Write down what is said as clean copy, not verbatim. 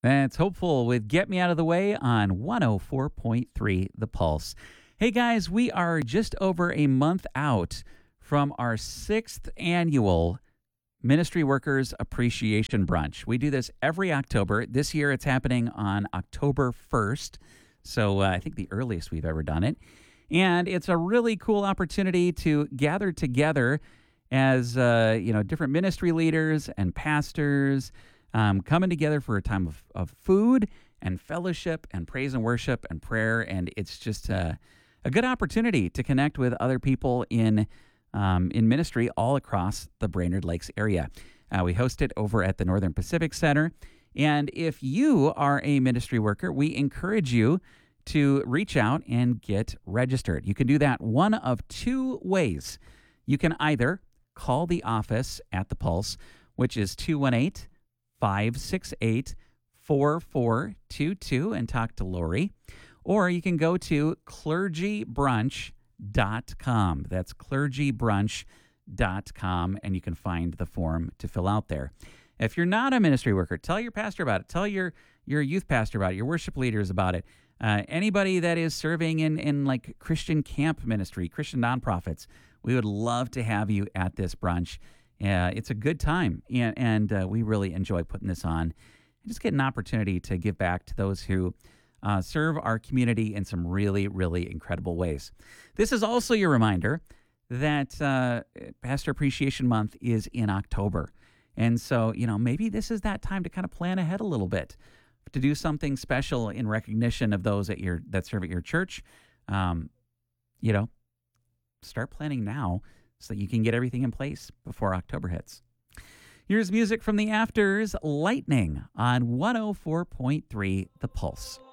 That's hopeful with Get Me Out of the Way on 104.3 The Pulse. Hey guys, we are just over a month out from our sixth annual Ministry Workers Appreciation Brunch. We do this every October. This year it's happening on October 1st. So I think the earliest we've ever done it. And it's a really cool opportunity to gather together as different ministry leaders and pastors coming together for a time of food and fellowship and praise and worship and prayer. And it's just a good opportunity to connect with other people in ministry all across the Brainerd Lakes area. We host it over at the Northern Pacific Center. And if you are a ministry worker, we encourage you to reach out and get registered. You can do that one of two ways. You can either call the office at the Pulse, which is 218-568-4422 and talk to Lori. Or you can go to clergybrunch.com. That's clergybrunch.com, and you can find the form to fill out there. If you're not a ministry worker, tell your pastor about it. Tell your youth pastor about it, your worship leaders about it. Anybody that is serving in like Christian camp ministry, Christian nonprofits, we would love to have you at this brunch. It's a good time, and we really enjoy putting this on and just get an opportunity to give back to those who serve our community in some really, really incredible ways. This is also your reminder that Pastor Appreciation Month is in October. And so, maybe this is that time to kind of plan ahead a little bit, to do something special in recognition of those that serve at your church. Start planning now so that you can get everything in place before October hits. Here's music from the Afters, Lightning on 104.3 The Pulse.